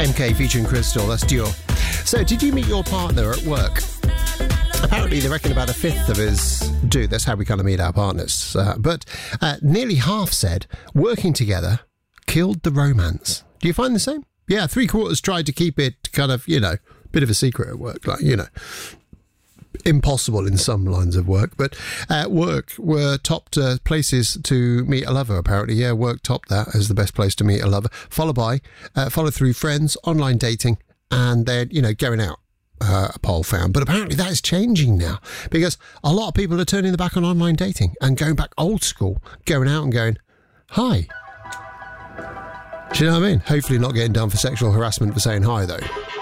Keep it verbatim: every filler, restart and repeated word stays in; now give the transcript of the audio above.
M K featuring Crystal, that's Dior. So, did you meet your partner at work? Apparently, they reckon about a fifth of us do. That's how we kind of meet our partners. Uh, but uh, nearly half said working together killed the romance. Do you find the same? Yeah, three quarters tried to keep it kind of, you know, bit of a secret at work, like, you know. Impossible in some lines of work, but uh, work were topped uh, places to meet a lover, apparently. Yeah, work topped that as the best place to meet a lover, followed by, uh, followed through friends, online dating, and then, you know, going out, uh, a poll found. But apparently that is changing now, because a lot of people are turning their back on online dating and going back old school, going out and going, hi. Do you know what I mean? Hopefully not getting done for sexual harassment for saying hi, though.